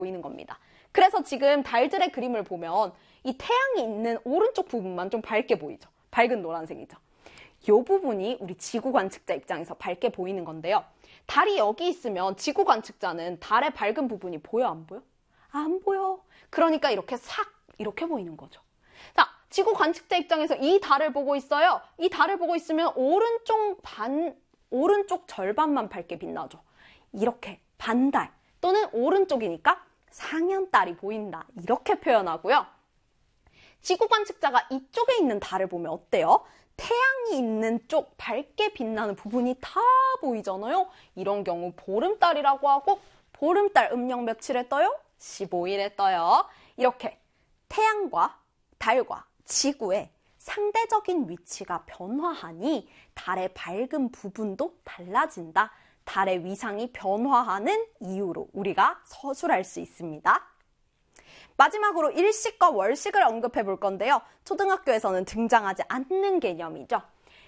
보이는 겁니다. 그래서 지금 달들의 그림을 보면 이 태양이 있는 오른쪽 부분만 좀 밝게 보이죠. 밝은 노란색이죠. 이 부분이 우리 지구 관측자 입장에서 밝게 보이는 건데요. 달이 여기 있으면 지구 관측자는 달의 밝은 부분이 보여, 안 보여? 안 보여. 그러니까 이렇게 싹 이렇게 보이는 거죠. 자, 지구 관측자 입장에서 이 달을 보고 있어요. 이 달을 보고 있으면 오른쪽 절반만 밝게 빛나죠. 이렇게 반달 또는 오른쪽이니까 상현달이 보인다. 이렇게 표현하고요. 지구 관측자가 이쪽에 있는 달을 보면 어때요? 태양이 있는 쪽 밝게 빛나는 부분이 다 보이잖아요. 이런 경우 보름달이라고 하고 보름달 음력 며칠에 떠요? 15일에 떠요. 이렇게 태양과 달과 지구의 상대적인 위치가 변화하니 달의 밝은 부분도 달라진다. 달의 위상이 변화하는 이유로 우리가 서술할 수 있습니다. 마지막으로 일식과 월식을 언급해 볼 건데요. 초등학교에서는 등장하지 않는 개념이죠.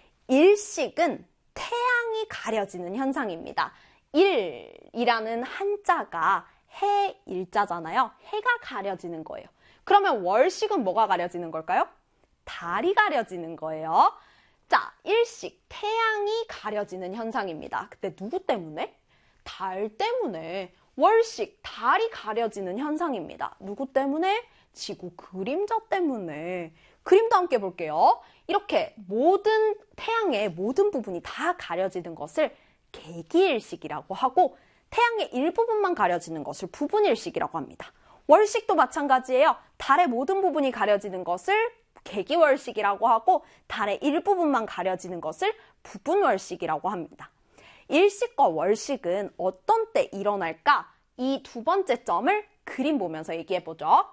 일식은 태양이 가려지는 현상입니다. 일이라는 한자가 해 일자잖아요. 해가 가려지는 거예요. 그러면 월식은 뭐가 가려지는 걸까요? 달이 가려지는 거예요. 자, 일식, 태양이 가려지는 현상입니다. 근데 누구 때문에? 달 때문에. 월식, 달이 가려지는 현상입니다. 누구 때문에? 지구 그림자 때문에. 그림도 함께 볼게요. 이렇게 태양의 모든 부분이 다 가려지는 것을 개기일식이라고 하고 태양의 일부분만 가려지는 것을 부분일식이라고 합니다. 월식도 마찬가지예요. 달의 모든 부분이 가려지는 것을 개기월식이라고 하고 달의 일부분만 가려지는 것을 부분월식이라고 합니다. 일식과 월식은 어떤 때 일어날까? 이 두 번째 점을 그림 보면서 얘기해보죠.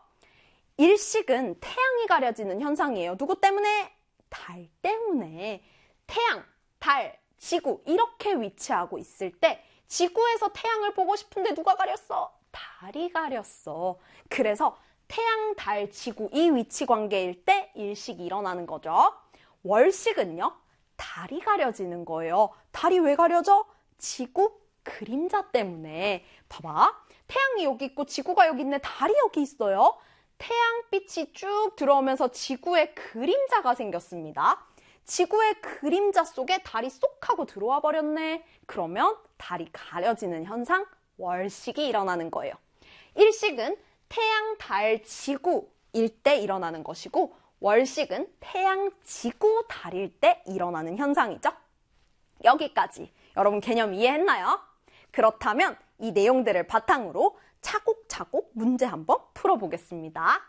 일식은 태양이 가려지는 현상이에요. 누구 때문에? 달 때문에. 태양, 달, 지구 이렇게 위치하고 있을 때 지구에서 태양을 보고 싶은데 누가 가렸어? 달이 가렸어. 그래서 태양, 달, 지구 이 위치 관계일 때 일식이 일어나는 거죠. 월식은요. 달이 가려지는 거예요. 달이 왜 가려져? 지구 그림자 때문에. 봐봐. 태양이 여기 있고 지구가 여기 있네. 달이 여기 있어요. 태양빛이 쭉 들어오면서 지구의 그림자가 생겼습니다. 지구의 그림자 속에 달이 쏙 하고 들어와 버렸네. 그러면 달이 가려지는 현상, 월식이 일어나는 거예요. 일식은 태양, 달, 지구일 때 일어나는 것이고 월식은 태양, 지구, 달일 때 일어나는 현상이죠. 여기까지 여러분 개념 이해했나요? 그렇다면 이 내용들을 바탕으로 차곡차곡 문제 한번 풀어보겠습니다.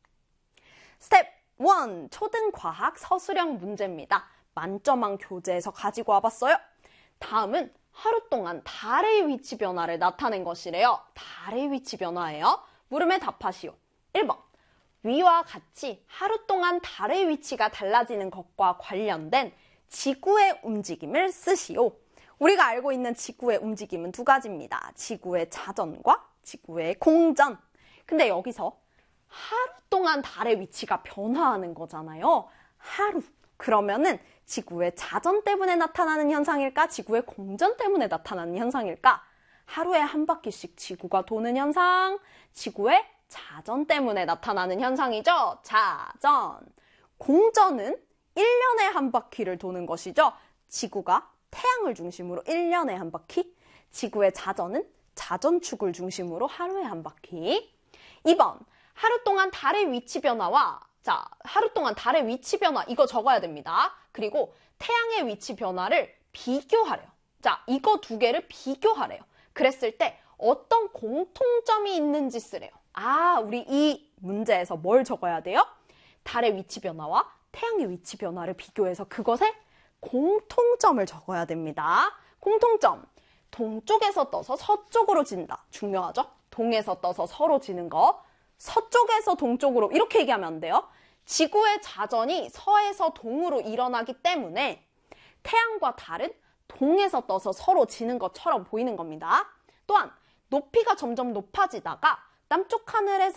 스텝 1. 초등과학 서술형 문제입니다. 만점왕 교재에서 가지고 와봤어요. 다음은 하루 동안 달의 위치 변화를 나타낸 것이래요. 달의 위치 변화예요. 물음에 답하시오. 1번. 위와 같이 하루 동안 달의 위치가 달라지는 것과 관련된 지구의 움직임을 쓰시오. 우리가 알고 있는 지구의 움직임은 두 가지입니다. 지구의 자전과 지구의 공전. 근데 여기서 하루 동안 달의 위치가 변화하는 거잖아요. 하루. 그러면은 지구의 자전 때문에 나타나는 현상일까? 지구의 공전 때문에 나타나는 현상일까? 하루에 한 바퀴씩 지구가 도는 현상, 지구의 자전 때문에 나타나는 현상이죠. 자전. 공전은 1년에 한 바퀴를 도는 것이죠. 지구가 태양을 중심으로 1년에 한 바퀴, 지구의 자전은 자전축을 중심으로 하루에 한 바퀴. 2번, 하루 동안 달의 위치 변화와 하루 동안 달의 위치 변화 이거 적어야 됩니다. 그리고 태양의 위치 변화를 비교하래요. 자, 이거 두 개를 비교하래요. 그랬을 때 어떤 공통점이 있는지 쓰래요. 우리 이 문제에서 뭘 적어야 돼요? 달의 위치 변화와 태양의 위치 변화를 비교해서 그것의 공통점을 적어야 됩니다. 공통점. 동쪽에서 떠서 서쪽으로 진다. 중요하죠? 동에서 떠서 서로 지는 거. 서쪽에서 동쪽으로 이렇게 얘기하면 안 돼요. 지구의 자전이 서에서 동으로 일어나기 때문에 태양과 달은 동에서 떠서 서로 지는 것처럼 보이는 겁니다. 또한 높이가 점점 높아지다가 남쪽 하늘을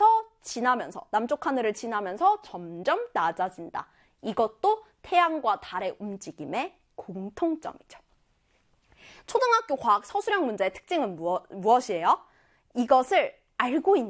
지나면서 점점 낮아진다. 이것도 태양과 달의 움직임의 공통점이죠. 초등학교 과학 서술형 문제의 특징은 무엇이에요? 이것을 알고 있는